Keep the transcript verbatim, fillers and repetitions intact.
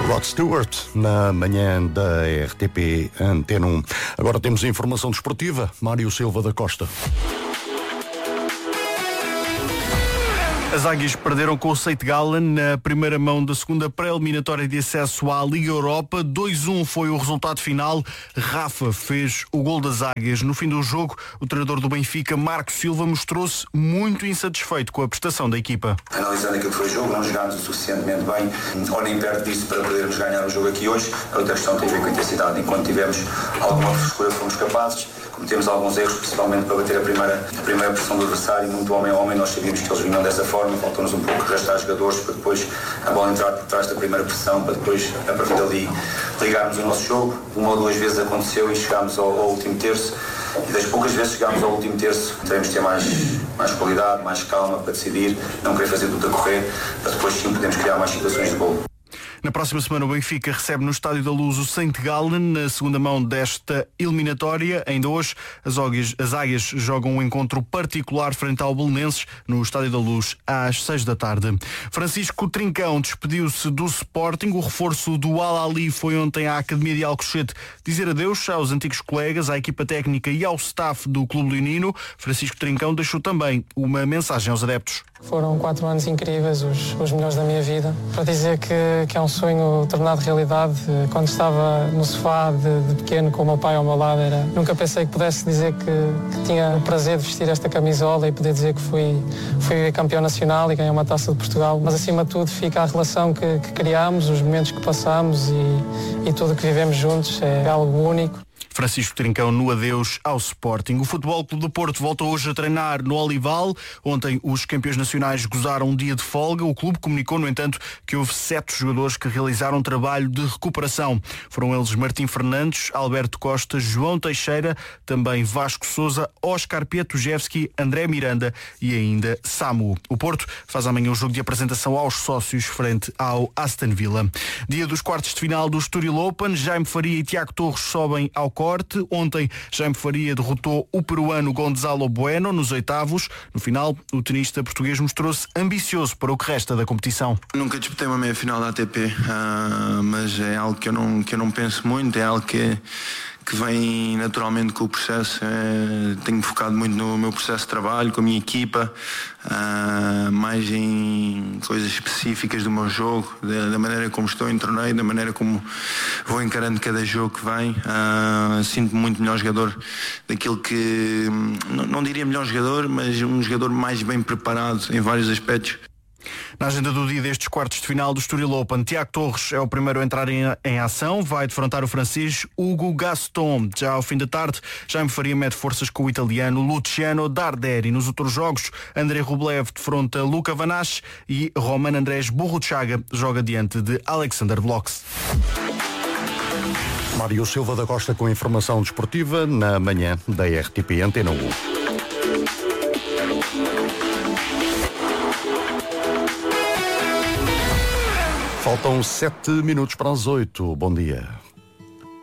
Rod Stewart, na manhã da R T P Antena um. Agora temos a informação desportiva. Mário Silva da Costa. As Águias perderam com o St. Gallen na primeira mão da segunda pré-eliminatória de acesso à Liga Europa. dois a um foi o resultado final. Rafa fez o gol das Águias. No fim do jogo, o treinador do Benfica, Marco Silva, mostrou-se muito insatisfeito com a prestação da equipa. Analisando aquilo que foi o jogo, não jogámos o suficientemente bem, ou nem perto disso para podermos ganhar o jogo aqui hoje. A outra questão tem a ver com a intensidade. Enquanto tivemos alguma frescura, fomos capazes. Cometemos alguns erros, principalmente para bater a primeira, a primeira pressão do adversário, muito homem a homem. Nós sabíamos que eles vinham dessa forma, faltou-nos um pouco arrastar jogadores para depois a bola entrar por trás da primeira pressão, para depois, a partir dali, ligarmos o nosso jogo. Uma ou duas vezes aconteceu e chegámos ao, ao último terço. E das poucas vezes chegámos ao último terço, teremos de ter mais, mais qualidade, mais calma para decidir, não querer fazer tudo a correr, para depois sim podemos criar mais situações de gol. Na próxima semana o Benfica recebe no Estádio da Luz o St. Gallen na segunda mão desta eliminatória. Ainda hoje as Águias, as Águias jogam um encontro particular frente ao Belenenses no Estádio da Luz às seis da tarde. Francisco Trincão despediu-se do Sporting. O reforço do Al-Ahly foi ontem à Academia de Alcochete dizer adeus aos antigos colegas, à equipa técnica e ao staff do Clube Leonino. Francisco Trincão deixou também uma mensagem aos adeptos. Foram quatro anos incríveis, os, os melhores da minha vida. Para dizer que, que é um sonho tornado realidade. Quando estava no sofá de, de pequeno com o meu pai ao meu lado, era, nunca pensei que pudesse dizer que, que tinha o prazer de vestir esta camisola e poder dizer que fui, fui campeão nacional e ganhei uma taça de Portugal. Mas acima de tudo fica a relação que, que criámos, os momentos que passamos e, e tudo que vivemos juntos. É algo único. Francisco Trincão no adeus ao Sporting. O Futebol Clube do Porto volta hoje a treinar no Olival. Ontem os campeões nacionais gozaram um dia de folga. O clube comunicou, no entanto, que houve sete jogadores que realizaram um trabalho de recuperação. Foram eles Martim Fernandes, Alberto Costa, João Teixeira, também Vasco Sousa, Oscar Pietujevski, André Miranda e ainda Samu. O Porto faz amanhã o jogo de apresentação aos sócios frente ao Aston Villa. Dia dos quartos de final do Estoril Open. Jaime Faria e Tiago Torres sobem ao corte. Ontem, Jaime Faria derrotou o peruano Gonzalo Bueno nos oitavos. No final, o tenista português mostrou-se ambicioso para o que resta da competição. Nunca disputei uma meia-final da A T P, uh, mas é algo que eu não, que eu não penso muito, é algo que, que vem naturalmente com o processo. É, tenho focado muito no meu processo de trabalho, com a minha equipa, uh, mais em coisas específicas do meu jogo, da, da maneira como estou em torneio, da maneira como vou encarando cada jogo que vem. Uh, sinto-me muito melhor jogador daquilo que, não, não diria melhor jogador, mas um jogador mais bem preparado em vários aspectos. Na agenda do dia destes quartos de final do Estoril Open, Tiago Torres é o primeiro a entrar em, em ação, vai defrontar o francês Hugo Gaston. Já ao fim da tarde, Jaime Faria mete forças com o italiano Luciano Darderi. Nos outros jogos, André Rublev defronta Luca Vanache e Roman Andrés Burruchaga joga diante de Alexander Vloks. Mário Silva da Costa com a informação desportiva na manhã da R T P Antena um. Faltam sete minutos para as oito. Bom dia.